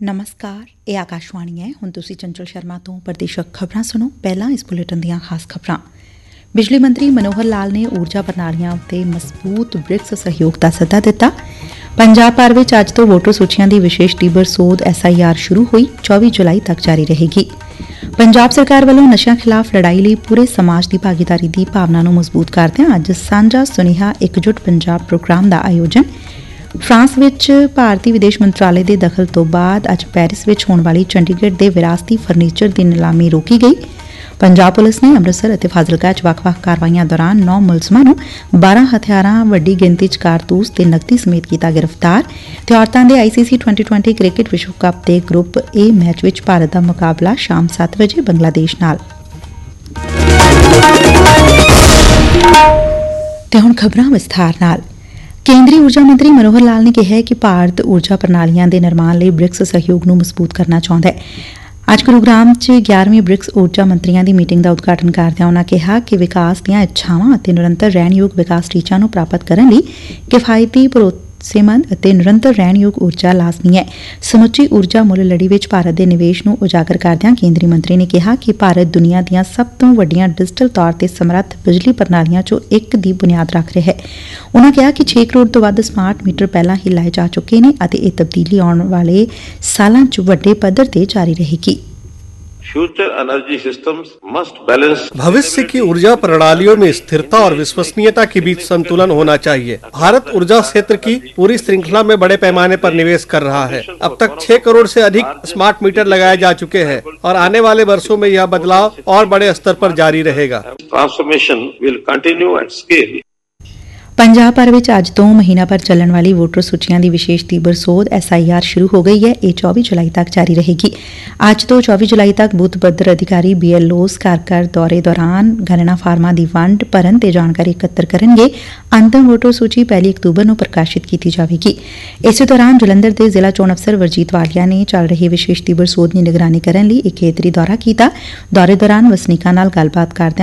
ਨਮਸਕਾਰ, ਇਹ ਆਕਾਸ਼ਵਾਣੀ ਹੈ। ਹੁਣ ਤੁਸੀਂ ਚੰਚਲ ਸ਼ਰਮਾ ਤੋਂ ਪ੍ਰਦੇਸ਼ਕ ਖਬਰਾਂ ਸੁਣੋ। ਪਹਿਲਾਂ ਇਸ ਬੁਲੇਟਿਨ ਦੀਆਂ ਖਾਸ ਖਬਰਾਂ। ਬਿਜਲੀ ਮੰਤਰੀ ਮਨੋਹਰ ਲਾਲ ਨੇ ਊਰਜਾ ਪ੍ਰਣਾਲੀਆਂ ਉੱਤੇ ਮਜ਼ਬੂਤ ਬ੍ਰਿਕਸ ਸਹਿਯੋਗ ਦਾ ਸੱਦਾ ਦਿੱਤਾ। ਪੰਜਾਬ ਭਰ ਵਿੱਚ ਅੱਜ ਤੋਂ ਵੋਟਰ ਸੂਚੀਆਂ ਦੀ ਵਿਸ਼ੇਸ਼ ਤੀਬਰ ਸੋਧ SIR ਸ਼ੁਰੂ ਹੋਈ, 24 ਜੁਲਾਈ ਤੱਕ ਜਾਰੀ ਰਹੇਗੀ। ਪੰਜਾਬ ਸਰਕਾਰ ਵੱਲੋਂ ਨਸ਼ਿਆਂ ਖਿਲਾਫ਼ ਲੜਾਈ ਲਈ ਪੂਰੇ ਸਮਾਜ ਦੀ ਭਾਗੀਦਾਰੀ ਦੀ ਭਾਵਨਾ ਨੂੰ ਮਜ਼ਬੂਤ ਕਰਦਿਆਂ ਅੱਜ ਸਾਂਝਾ ਸੁਨੇਹਾ ਇਕਜੁੱਟ ਪੰਜਾਬ ਪ੍ਰੋਗਰਾਮ ਦਾ ਆਯੋਜਨ। ਫਰਾਂਸ ਵਿੱਚ ਭਾਰਤੀ ਵਿਦੇਸ਼ ਮੰਤਰਾਲੇ ਦੇ ਦਖਲ ਤੋਂ ਬਾਅਦ ਅੱਜ ਪੈਰਿਸ ਵਿੱਚ ਹੋਣ ਵਾਲੀ ਚੰਡੀਗੜ੍ਹ ਦੇ ਵਿਰਾਸਤੀ ਫਰਨੀਚਰ ਦੀ ਨਿਲਾਮੀ ਰੋਕੀ ਗਈ। ਪੰਜਾਬ ਪੁਲਿਸ ਨੇ ਅੰਮ੍ਰਿਤਸਰ ਅਤੇ ਫਾਜ਼ਿਲਕਾ 'ਚ ਵੱਖ-ਵੱਖ ਕਾਰਵਾਈਆਂ ਦੌਰਾਨ 9 ਮੁਲਜ਼ਮਾਂ ਨੂੰ 12 ਹਥਿਆਰਾਂ, ਵੱਡੀ ਗਿਣਤੀ 'ਚ ਕਾਰਤੂਸ ਤੇ ਨਕਦੀ ਸਮੇਤ ਕੀਤਾ ਗ੍ਰਿਫਤਾਰ। ਤੇ ਔਰਤਾਂ ਦੇ ICC 2020 ਕ੍ਰਿਕਟ ਵਿਸ਼ਵ ਕੱਪ ਦੇ ਗਰੁੱਪ A ਮੈਚ ਵਿੱਚ ਭਾਰਤ ਦਾ ਮੁਕਾਬਲਾ ਸ਼ਾਮ 7 ਵਜੇ ਬੰਗਲਾਦੇਸ਼ ਨਾਲ। ਤੇ ਹੁਣ ਖਬਰਾਂ ਵਿਸਥਾਰ ਨਾਲ। ਕੇਂਦਰੀ ਊਰਜਾ ਮੰਤਰੀ ਮਨੋਹਰ ਲਾਲ ਨੇ ਕਿਹਾ ਕਿ ਭਾਰਤ ਊਰਜਾ ਪ੍ਰਣਾਲੀਆਂ ਦੇ ਨਿਰਮਾਣ ਲਈ ਬ੍ਰਿਕਸ ਸਹਿਯੋਗ ਨੂੰ ਮਜ਼ਬੂਤ ਕਰਨਾ ਚਾਹੁੰਦਾ ਹੈ। ਅੱਜ ਗੁਰੂਗ੍ਰਾਮ 'ਚ 11ਵੀਂ ਬ੍ਰਿਕਸ ਊਰਜਾ ਮੰਤਰੀਆਂ ਦੀ ਮੀਟਿੰਗ ਦਾ ਉਦਘਾਟਨ ਕਰਦਿਆਂ ਉਨ੍ਹਾਂ ਕਿਹਾ ਕਿ ਵਿਕਾਸ ਦੀਆਂ ਇੱਛਾਵਾਂ ਅਤੇ ਨਿਰੰਤਰ ਰਹਿਣਯੋਗ ਵਿਕਾਸ ਟੀਚਿਆਂ ਨੂੰ ਪ੍ਰਾਪਤ ਕਰਨ ਲਈ ਕਿਫਾਇਤੀ, ਭਰੋਸੇਮੰਦ ਅਤੇ ਨਿਰੰਤਰ ਰਹਿਣਯੋਗ ਊਰਜਾ ਲਾਜ਼ਮੀ ਹੈ। ਸਮੁੱਚੀ ਊਰਜਾ ਮੁੱਲ ਲੜੀ ਵਿੱਚ ਭਾਰਤ ਦੇ ਨਿਵੇਸ਼ ਨੂੰ ਉਜਾਗਰ ਕਰਦਿਆਂ ਕੇਂਦਰੀ ਮੰਤਰੀ ਨੇ ਕਿਹਾ ਕਿ ਭਾਰਤ ਦੁਨੀਆ ਦੀਆਂ ਸਭ ਤੋਂ ਵੱਡੀਆਂ ਡਿਜੀਟਲ ਤੌਰ ਤੇ ਸਮਰੱਥ ਬਿਜਲੀ ਪ੍ਰਣਾਲੀਆਂ 'ਚੋਂ ਇੱਕ ਦੀ ਬੁਨਿਆਦ ਰੱਖ ਰਿਹਾ ਹੈ। ਉਨ੍ਹਾਂ ਕਿਹਾ ਕਿ 6 ਕਰੋੜ ਤੋਂ ਵੱਧ ਸਮਾਰਟ ਮੀਟਰ ਪਹਿਲਾਂ ਹੀ ਲਾਏ ਜਾ ਚੁੱਕੇ ਨੇ ਅਤੇ ਇਹ ਤਬਦੀਲੀ ਆਉਣ ਵਾਲੇ ਸਾਲਾਂ 'ਚ ਵੱਡੇ ਪੱਧਰ ਤੇ ਜਾਰੀ ਰਹੇਗੀ। भविष्य की ऊर्जा प्रणालियों में स्थिरता और विश्वसनीयता के बीच संतुलन होना चाहिए। भारत ऊर्जा क्षेत्र की पूरी श्रृंखला में बड़े पैमाने पर निवेश कर रहा है। अब तक 6 करोड़ से अधिक स्मार्ट मीटर लगाए जा चुके हैं और आने वाले वर्षों में यह बदलाव और बड़े स्तर पर जारी रहेगा। Transformation will continue at scale. Punjab ਭਰ ਵਿੱਚ ਅੱਜ ਤੋਂ ਮਹੀਨਾ ਭਰ ਚੱਲਣ ਵਾਲੀ ਵੋਟਰ ਸੂਚੀਆਂ ਦੀ ਵਿਸ਼ੇਸ਼ ਤੀਬਰ ਸੋਧ SIR ਸ਼ੁਰੂ ਹੋ ਗਈ ਹੈ। ਇਹ 24 ਜੁਲਾਈ ਤੱਕ ਜਾਰੀ ਰਹੇਗੀ। ਅੱਜ ਤੋਂ 24 ਜੁਲਾਈ ਤੱਕ ਬੂਥ ਪੱਧਰ ਅਧਿਕਾਰੀ BLOs ਘਰ ਦੌਰੇ ਦੌਰਾਨ ਗਣਨਾ ਫਾਰਮਾਂ ਦੀ ਵੰਡ ਭਰਨ ਤੇ ਜਾਣਕਾਰੀ ਇਕੱਤਰ ਕਰਨਗੇ। ਅੰਤਿਮ ਵੋਟਰ ਸੂਚੀ 1 ਅਕਤੂਬਰ ਨੂੰ ਪ੍ਰਕਾਸ਼ਿਤ ਕੀਤੀ ਜਾਵੇਗੀ। ਇਸੇ ਦੌਰਾਨ ਜਲੰਧਰ ਦੇ ਜ਼ਿਲ੍ਹਾ ਚੋਣ ਅਫਸਰ ਵਰਜੀਤ ਵਾਲੀਆ ਨੇ ਚੱਲ ਰਹੀ ਵਿਸ਼ੇਸ਼ ਤੀਬਰ ਸੋਧ ਦੀ ਨਿਗਰਾਨੀ ਕਰਨ ਲਈ ਇੱਕ ਖੇਤਰੀ ਦੌਰਾ ਕੀਤਾ। ਦੌਰੇ ਦੌਰਾਨ ਵਸਨੀਕਾਂ ਨਾਲ ਗੱਲਬਾਤ ਕਰਦਿਆਂ